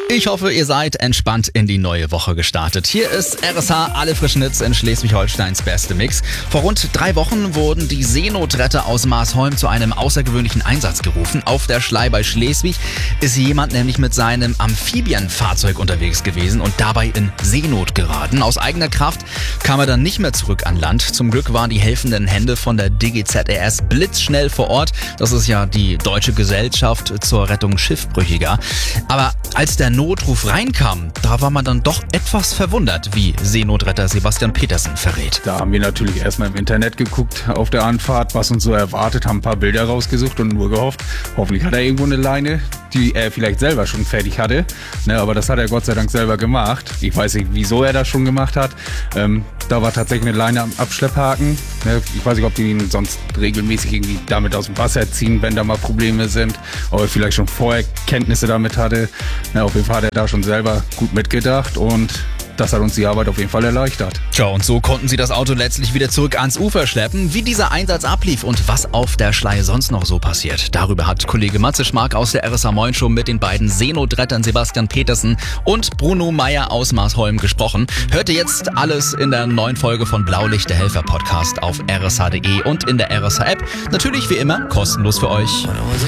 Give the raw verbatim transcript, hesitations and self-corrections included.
Ich hoffe, ihr seid entspannt in die neue Woche gestartet. Hier ist R S H, alle frischen Hits in Schleswig-Holsteins beste Mix. Vor rund drei Wochen wurden die Seenotretter aus Maasholm zu einem außergewöhnlichen Einsatz gerufen. Auf der Schlei bei Schleswig ist jemand nämlich mit seinem Amphibienfahrzeug unterwegs gewesen und dabei in Seenot geraten. Aus eigener Kraft kam er dann nicht mehr zurück an Land. Zum Glück waren die helfenden Hände von der D G Z R S blitzschnell vor Ort. Das ist ja die Deutsche Gesellschaft zur Rettung Schiffbrüchiger. Aber als der Notruf reinkam, da war man dann doch etwas verwundert, wie Seenotretter Sebastian Petersen verrät. Da haben wir natürlich erstmal im Internet geguckt auf der Anfahrt, was uns so erwartet, haben ein paar Bilder rausgesucht und nur gehofft, hoffentlich hat er irgendwo eine Leine, die er vielleicht selber schon fertig hatte. Ne, aber das hat er Gott sei Dank selber gemacht. Ich weiß nicht, wieso er das schon gemacht hat. Ähm, da war tatsächlich eine Leine am Abschlepphaken. Ne, ich weiß nicht, ob die ihn sonst regelmäßig irgendwie damit aus dem Wasser ziehen, wenn da mal Probleme sind. Ob er vielleicht schon vorher Kenntnisse damit hatte. Ne, auf jeden Fall hat er da schon selber gut mitgedacht und das hat uns die Arbeit auf jeden Fall erleichtert. Tja, und so konnten sie das Auto letztlich wieder zurück ans Ufer schleppen. Wie dieser Einsatz ablief und was auf der Schlei sonst noch so passiert, darüber hat Kollege Matze Schmark aus der R S H Moin Show mit den beiden Seenotrettern Sebastian Petersen und Bruno Meyer aus Maasholm gesprochen. Hört ihr jetzt alles in der neuen Folge von Blaulicht, der Helfer Podcast auf r s h punkt d e und in der R S H App. Natürlich wie immer kostenlos für euch.